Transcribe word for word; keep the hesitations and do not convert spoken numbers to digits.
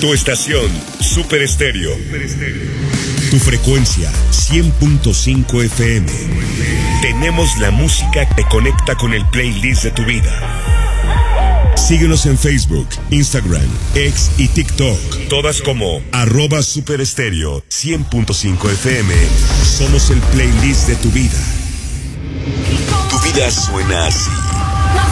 Tu estación, Super Estéreo. Tu frecuencia, cien punto cinco F M. Tenemos la música que te conecta con el playlist de tu vida. Síguenos en Facebook, Instagram, X y TikTok. Todas como arroba Super Estéreo cien punto cinco F M. Somos el playlist de tu vida. Tu vida suena así.